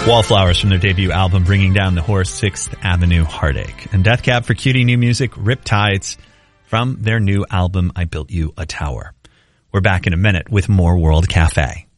Wallflowers from their debut album, Bringing Down the Horse, 6th Avenue Heartache. And Death Cab for Cutie new music, Riptides, from their new album, I Built You a Tower. We're back in a minute with more World Cafe.